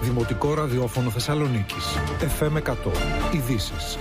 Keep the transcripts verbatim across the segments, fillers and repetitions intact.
Δημοτικό Ραδιόφωνο Θεσσαλονίκης. εφ εμ εκατό. Ειδήσεις.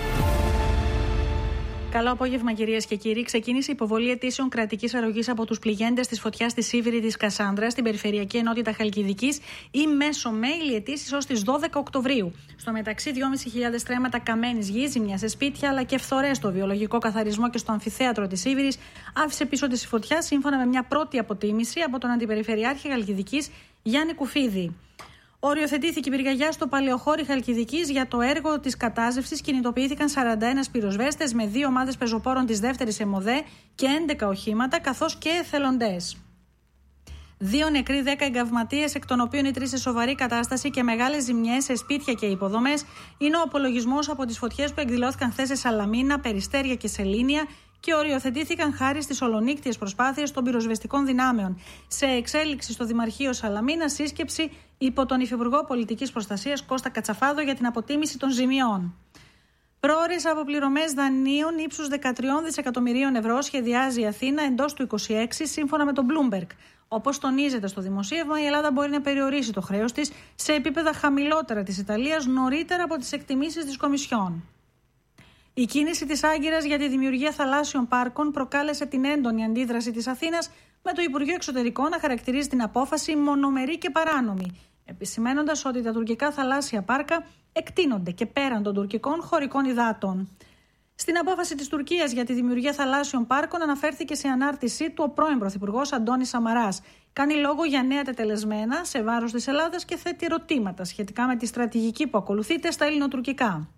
Καλό απόγευμα, κυρίες και κύριοι. Ξεκίνησε η υποβολή αιτήσεων κρατικής αρρωγής από τους πληγέντες της φωτιάς στη Σίβηρη της Κασάνδρας, στην Περιφερειακή Ενότητα Χαλκιδικής, ή μέσω mail οι αιτήσεις ως τις δώδεκα Οκτωβρίου. Στο μεταξύ, δυόμισι χιλιάδες στρέμματα καμένης γης, ζημιά σε σπίτια αλλά και φθορές στο βιολογικό καθαρισμό και στο αμφιθέατρο της Σίβηρης άφησε πίσω της η φωτιά, σύμφωνα με μια πρώτη αποτίμηση από τον Αντιπεριφερειάρχη Χαλκιδικής Γιάννη Κουφίδη. Οριοθετήθηκε η πυρκαγιά στο Παλαιοχώρι Χαλκιδικής. Για το έργο της κατάζευσης κινητοποιήθηκαν σαράντα ένα πυροσβέστες με δύο ομάδες πεζοπόρων της δεύτερης ΕΜΟΔΕ και έντεκα οχήματα, καθώς και εθελοντές. Δύο νεκροί, δέκα εγκαυματίες, εκ των οποίων οι τρεις σε σοβαρή κατάσταση και μεγάλες ζημιές σε σπίτια και υποδομές, είναι ο απολογισμός από τις φωτιές που εκδηλώθηκαν χθες σε Σαλαμίνα, Περιστέρια και Σελήνια και οριοθετήθηκαν χάρη στις ολονύκτιες προσπάθειες των πυροσβεστικών δυνάμεων. Σε εξέλιξη στο Δημαρχείο Σαλαμίνα, σύσκεψη υπό τον Υφυπουργό Πολιτικής Προστασίας Κώστα Κατσαφάδο για την αποτίμηση των ζημιών. Πρόορες αποπληρωμές δανείων ύψους δεκατρία δισεκατομμυρίων ευρώ σχεδιάζει η Αθήνα εντός του είκοσι έξι, σύμφωνα με τον Bloomberg. Όπως τονίζεται στο δημοσίευμα, η Ελλάδα μπορεί να περιορίσει το χρέος της σε επίπεδα χαμηλότερα της Ιταλίας νωρίτερα από τις εκτιμήσεις της Κομισιόν. Η κίνηση της Άγκυρας για τη δημιουργία θαλάσσιων πάρκων προκάλεσε την έντονη αντίδραση της Αθήνας, με το Υπουργείο Εξωτερικών να χαρακτηρίζει την απόφαση μονομερή και παράνομη, επισημαίνοντας ότι τα τουρκικά θαλάσσια πάρκα εκτείνονται και πέραν των τουρκικών χωρικών υδάτων. Στην απόφαση της Τουρκίας για τη δημιουργία θαλάσσιων πάρκων αναφέρθηκε σε ανάρτησή του ο πρώην Πρωθυπουργός Αντώνης Σαμαράς. Κάνει λόγο για νέα τετελεσμένα σε βάρος της Ελλάδας και θέτει ερωτήματα σχετικά με τη στρατηγική που ακολουθείται στα ελληνοτουρκικά.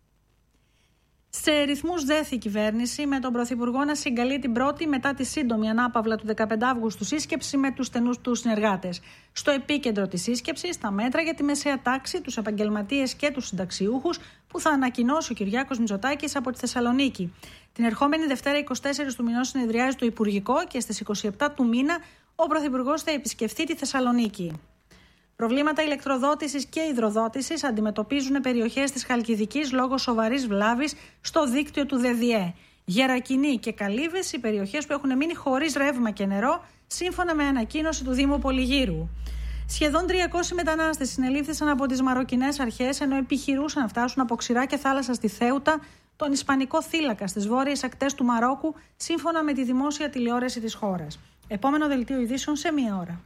Σε ρυθμούς δέθη η κυβέρνηση, με τον Πρωθυπουργό να συγκαλεί την πρώτη μετά τη σύντομη ανάπαυλα του δεκαπέντε Αυγούστου σύσκεψη με τους στενούς του συνεργάτες. Στο επίκεντρο της σύσκεψης, τα μέτρα για τη μεσαία τάξη, τους επαγγελματίες και τους συνταξιούχους που θα ανακοινώσει ο Κυριάκος Μητσοτάκης από τη Θεσσαλονίκη. Την ερχόμενη Δευτέρα είκοσι τέσσερις του μηνός συνεδριάζει το Υπουργικό και στις είκοσι επτά του μήνα ο Πρωθυπουργός θα επισκεφθεί τη Θεσσαλονίκη. Προβλήματα ηλεκτροδότησης και υδροδότησης αντιμετωπίζουν περιοχές της Χαλκιδικής λόγω σοβαρής βλάβης στο δίκτυο του ΔΕΔΙΕ. Γερακινή και Καλύβες, οι περιοχές που έχουν μείνει χωρίς ρεύμα και νερό, σύμφωνα με ανακοίνωση του Δήμου Πολυγύρου. Σχεδόν τριακόσιοι μετανάστες συνελήφθησαν από τις μαροκινές αρχές, ενώ επιχειρούσαν να φτάσουν από ξηρά και θάλασσα στη Θέουτα, τον Ισπανικό θύλακα στις βόρειες ακτές του Μαρόκου, σύμφωνα με τη δημόσια τηλεόραση της χώρας. Επόμενο δελτίο ειδήσεων σε μία ώρα.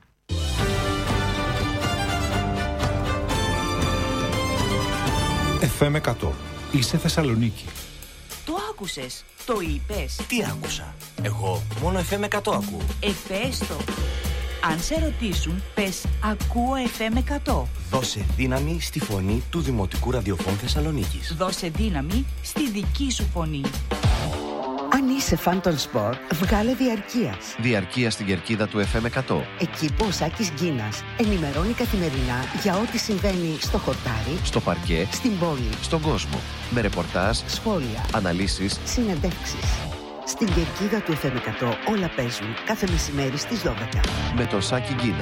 εφ εμ εκατό. Είσαι Θεσσαλονίκη. Το άκουσες, το είπες. Τι άκουσα? Εγώ μόνο εφ εμ εκατό ακούω. Εφέστο. Αν σε ρωτήσουν, πες ακούω εφ εμ εκατό. Δώσε δύναμη στη φωνή του Δημοτικού Ραδιοφώνου Θεσσαλονίκης. Δώσε δύναμη στη δική σου φωνή. Αν είσαι φαν των σπορ, βγάλε διαρκείας. Διαρκεία στην κερκίδα του εφ εμ εκατό. Εκεί που ο Σάκης Γκίνας ενημερώνει καθημερινά για ό,τι συμβαίνει στο χορτάρι, στο παρκέ, στην πόλη, στον κόσμο. Με ρεπορτάζ, σχόλια, αναλύσεις, συνεντεύξεις. Στην κερκίδα του εφ εμ εκατό όλα παίζουν κάθε μεσημέρι στις δώδεκα. Με τον Σάκη Γκίνα.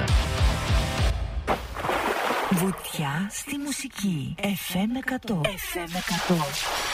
Βουτιά στη μουσική. εφ εμ εκατό. εφ εμ εκατό.